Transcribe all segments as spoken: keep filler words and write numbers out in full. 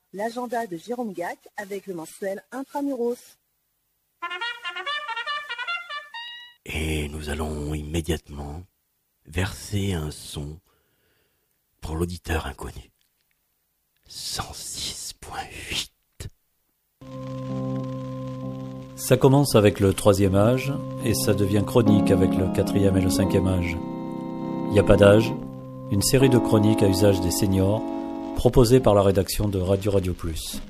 l'agenda de Jérôme Gac avec le mensuel Intramuros. Et nous allons immédiatement verser un son pour l'auditeur inconnu. cent six virgule huit. Ça commence avec le troisième âge et ça devient chronique avec le quatrième et le cinquième âge. Il n'y a pas d'âge, une série de chroniques à usage des seniors proposée par la rédaction de Radio Radio Plus.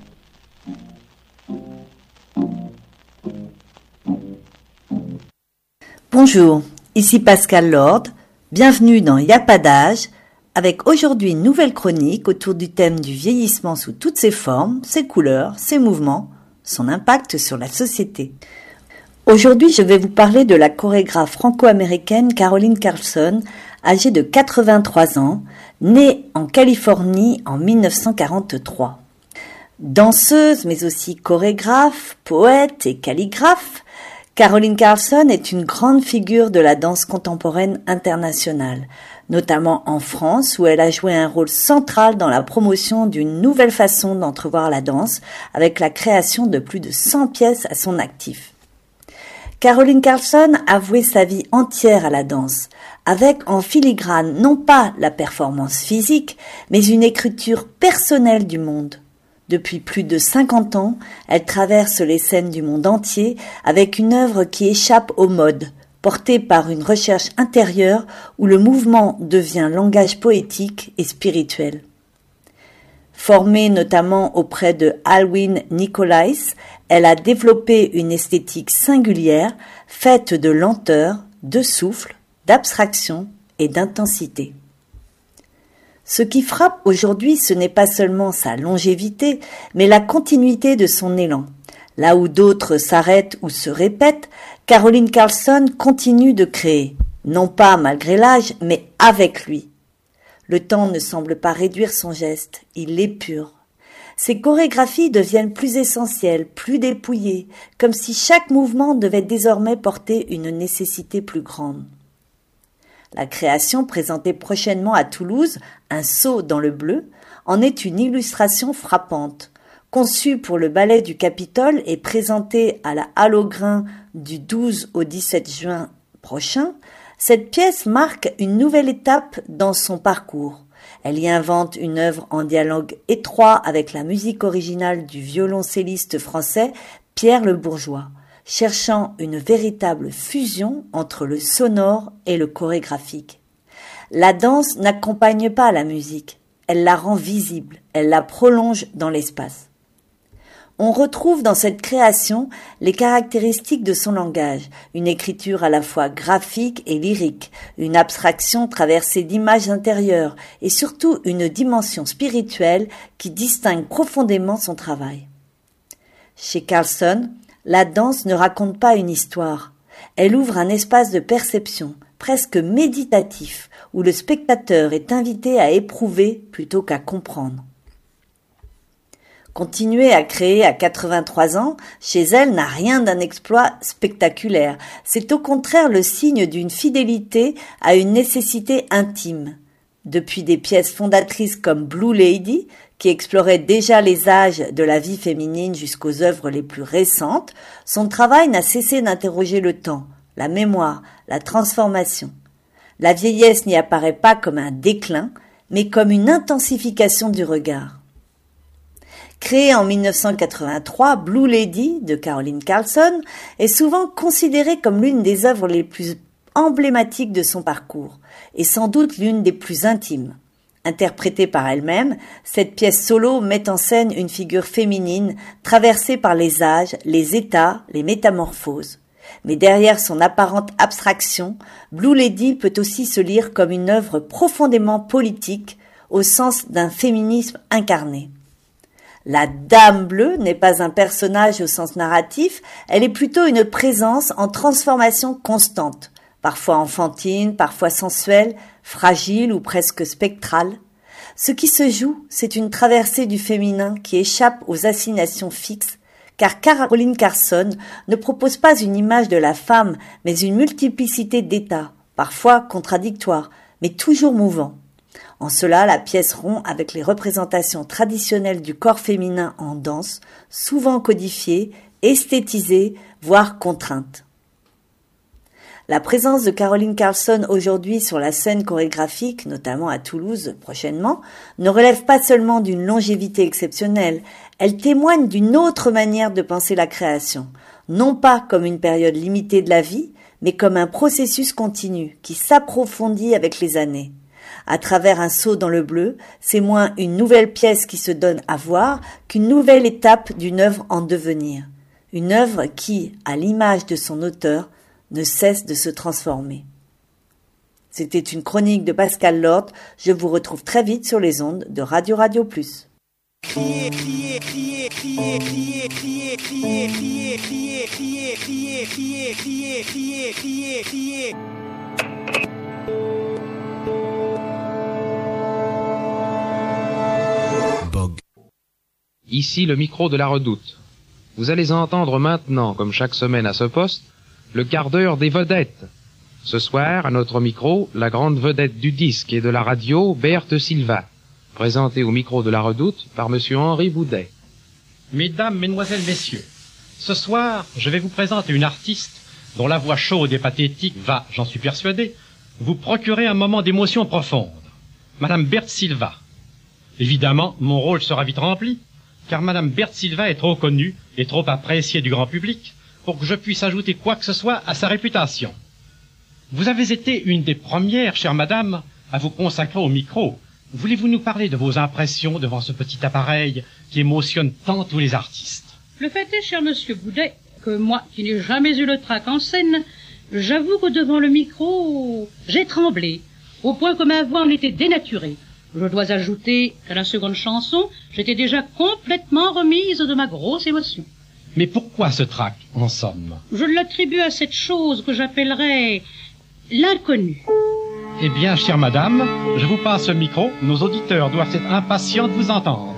Bonjour, ici Pascal Lord, bienvenue dans Y a pas d'âge, avec aujourd'hui une nouvelle chronique autour du thème du vieillissement sous toutes ses formes, ses couleurs, ses mouvements, son impact sur la société. Aujourd'hui, je vais vous parler de la chorégraphe franco-américaine Caroline Carlson, âgée de quatre-vingt-trois ans, née en Californie en mille neuf cent quarante-trois. Danseuse, mais aussi chorégraphe, poète et calligraphe, Caroline Carlson est une grande figure de la danse contemporaine internationale, notamment en France où elle a joué un rôle central dans la promotion d'une nouvelle façon d'entrevoir la danse avec la création de plus de cent pièces à son actif. Caroline Carlson a voué sa vie entière à la danse, avec en filigrane non pas la performance physique, mais une écriture personnelle du monde. Depuis plus de cinquante ans, elle traverse les scènes du monde entier avec une œuvre qui échappe aux modes, portée par une recherche intérieure où le mouvement devient langage poétique et spirituel. Formée notamment auprès de Alwyn Nicolais, elle a développé une esthétique singulière, faite de lenteur, de souffle, d'abstraction et d'intensité. Ce qui frappe aujourd'hui, ce n'est pas seulement sa longévité, mais la continuité de son élan. Là où d'autres s'arrêtent ou se répètent, Caroline Carlson continue de créer, non pas malgré l'âge, mais avec lui. Le temps ne semble pas réduire son geste, il l'épure. Ses chorégraphies deviennent plus essentielles, plus dépouillées, comme si chaque mouvement devait désormais porter une nécessité plus grande. La création présentée prochainement à Toulouse, Un saut dans le bleu, en est une illustration frappante. Conçue pour le ballet du Capitole et présentée à la Halle aux Grains du douze au dix-sept juin prochain, cette pièce marque une nouvelle étape dans son parcours. Elle y invente une œuvre en dialogue étroit avec la musique originale du violoncelliste français Pierre Le Bourgeois, cherchant une véritable fusion entre le sonore et le chorégraphique. La danse n'accompagne pas la musique, elle la rend visible, elle la prolonge dans l'espace. On retrouve dans cette création les caractéristiques de son langage, une écriture à la fois graphique et lyrique, une abstraction traversée d'images intérieures et surtout une dimension spirituelle qui distingue profondément son travail. Chez Carlson, la danse ne raconte pas une histoire, elle ouvre un espace de perception, presque méditatif, où le spectateur est invité à éprouver plutôt qu'à comprendre. Continuer à créer à quatre-vingt-trois ans, chez elle, n'a rien d'un exploit spectaculaire. C'est au contraire le signe d'une fidélité à une nécessité intime. Depuis des pièces fondatrices comme Blue Lady, qui explorait déjà les âges de la vie féminine jusqu'aux œuvres les plus récentes, son travail n'a cessé d'interroger le temps, la mémoire, la transformation. La vieillesse n'y apparaît pas comme un déclin, mais comme une intensification du regard. Créée en mille neuf cent quatre-vingt-trois, Blue Lady de Caroline Carlson est souvent considérée comme l'une des œuvres les plus emblématiques de son parcours, et sans doute l'une des plus intimes. Interprétée par elle-même, cette pièce solo met en scène une figure féminine traversée par les âges, les états, les métamorphoses. Mais derrière son apparente abstraction, Blue Lady peut aussi se lire comme une œuvre profondément politique, au sens d'un féminisme incarné. La Dame Bleue n'est pas un personnage au sens narratif, elle est plutôt une présence en transformation constante, parfois enfantine, parfois sensuelle, fragile ou presque spectrale. Ce qui se joue, c'est une traversée du féminin qui échappe aux assignations fixes, car Caroline Carlson ne propose pas une image de la femme, mais une multiplicité d'états, parfois contradictoires, mais toujours mouvants. En cela, la pièce rompt avec les représentations traditionnelles du corps féminin en danse, souvent codifiées, esthétisées, voire contraintes. La présence de Caroline Carlson aujourd'hui sur la scène chorégraphique, notamment à Toulouse prochainement, ne relève pas seulement d'une longévité exceptionnelle, elle témoigne d'une autre manière de penser la création, non pas comme une période limitée de la vie, mais comme un processus continu qui s'approfondit avec les années. À travers un saut dans le bleu, c'est moins une nouvelle pièce qui se donne à voir qu'une nouvelle étape d'une œuvre en devenir. Une œuvre qui, à l'image de son auteur, ne cesse de se transformer. C'était une chronique de Pascal Lord. Je vous retrouve très vite sur les ondes de Radio Radio Plus. Crier, crier, crier, crier, crier, crier, crier, crier, crier, crier, crier, crier, crier, crier, crier, crier. Bog. Ici le micro de la Redoute. Vous allez entendre maintenant, comme chaque semaine à ce poste, le quart d'heure des vedettes. Ce soir, à notre micro, la grande vedette du disque et de la radio, Berthe Silva, présentée au micro de la Redoute par monsieur Henri Boudet. Mesdames, Mesdemoiselles, Messieurs, ce soir, je vais vous présenter une artiste dont la voix chaude et pathétique va, j'en suis persuadé, vous procurer un moment d'émotion profonde. Madame Berthe Silva. Évidemment, mon rôle sera vite rempli, car Madame Berthe Silva est trop connue et trop appréciée du grand public pour que je puisse ajouter quoi que ce soit à sa réputation. Vous avez été une des premières, chère madame, à vous consacrer au micro. Voulez-vous nous parler de vos impressions devant ce petit appareil qui émotionne tant tous les artistes? Le fait est, cher monsieur Boudet, que moi, qui n'ai jamais eu le trac en scène, j'avoue que devant le micro, j'ai tremblé, au point que ma voix en était dénaturée. Je dois ajouter qu'à la seconde chanson, j'étais déjà complètement remise de ma grosse émotion. Mais pourquoi ce trac, en somme? Je l'attribue à cette chose que j'appellerais l'inconnu. Eh bien, chère madame, je vous passe le micro. Nos auditeurs doivent être impatients de vous entendre.